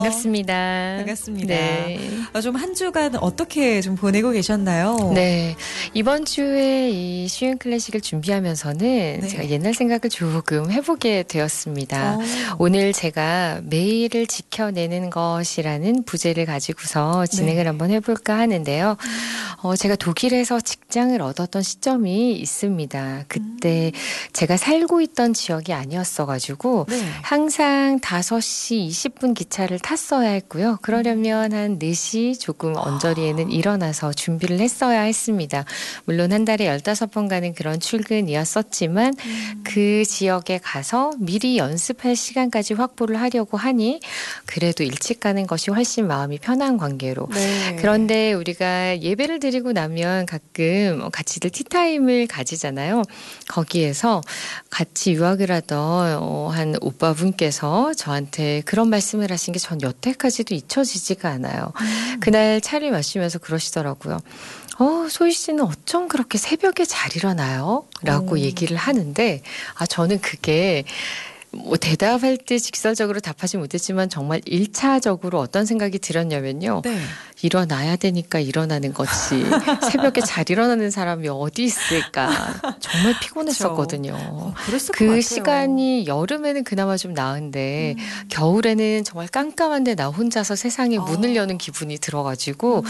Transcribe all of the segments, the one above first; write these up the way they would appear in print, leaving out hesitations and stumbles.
반갑습니다. 반갑습니다. 네. 좀 한 주간 어떻게 좀 보내고 계셨나요? 네. 이번 주에 이 쉬운 클래식을 준비하면서는 네. 제가 옛날 생각을 조금 해보게 되었습니다. 오늘 제가 매일을 지켜내는 것이라는 부제를 가지고서 진행을 한번 해볼까 하는데요. 제가 독일에서 직장을 얻었던 시점이 있습니다. 그때 제가 살고 있던 지역이 아니었어가지고 항상 5시 20분 기차를 탔어야 했고요. 그러려면 한 4시 조금 언저리에는 일어나서 준비를 했어야 했습니다. 물론 한 달에 15번 가는 그런 출근이었었지만 그 지역에 가서 미리 연습할 시간까지 확보를 하려고 하니 그래도 일찍 가는 것이 훨씬 마음이 편한 관계로. 그런데 우리가 예배를 드리고 나면 가끔 같이들 티타임을 가지잖아요. 거기에서 같이 유학을 하던 한 오빠분께서 저한테 그런 말씀을 하신 게 전 여태까지도 잊혀지지가 않아요. 그날 차를 마시면서 그러시더라고요. 소희 씨는 어쩜 그렇게 새벽에 잘 일어나요? 라고 얘기를 하는데 저는 그게 뭐 대답할 때 직설적으로 답하지 못했지만 정말 1차적으로 어떤 생각이 들었냐면요. 일어나야 되니까 일어나는 거지. 새벽에 잘 일어나는 사람이 어디 있을까. 정말 피곤했었거든요. 그 시간이 여름에는 그나마 좀 나은데 겨울에는 정말 깜깜한데 나 혼자서 세상에 문을 여는 기분이 들어가지고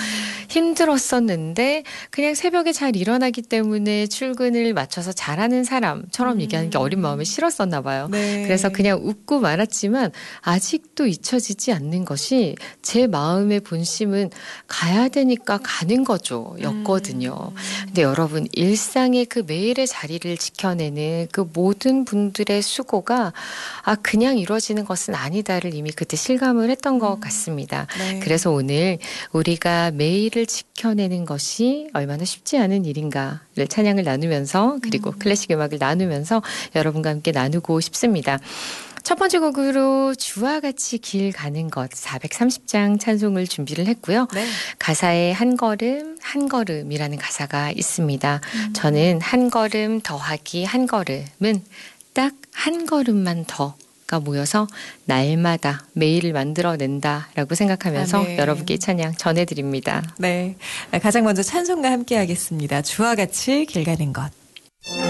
힘들었었는데 그냥 새벽에 잘 일어나기 때문에 출근을 맞춰서 잘하는 사람처럼 얘기하는 게 어린 마음에 싫었었나 봐요. 그래서 그냥 웃고 말았지만 아직도 잊혀지지 않는 것이 제 마음의 본심은 가야 되니까 가는 거죠. 였거든요. 근데 여러분 일상의 그 매일의 자리를 지켜내는 그 모든 분들의 수고가 그냥 이루어지는 것은 아니다를 이미 그때 실감을 했던 것 같습니다. 그래서 오늘 우리가 매일을 지켜내는 것이 얼마나 쉽지 않은 일인가를 찬양을 나누면서 그리고 클래식 음악을 나누면서 여러분과 함께 나누고 싶습니다. 첫 번째 곡으로 주와 같이 길 가는 것 430장 찬송을 준비를 했고요. 가사에 한 걸음 한 걸음이라는 가사가 있습니다. 저는 한 걸음 더하기 한 걸음은 딱 한 걸음만 더가 모여서 날마다 매일을 만들어낸다라고 생각하면서 여러분께 이 찬양 전해드립니다. 네, 가장 먼저 찬송과 함께 하겠습니다. 주와 같이 길 가는 것.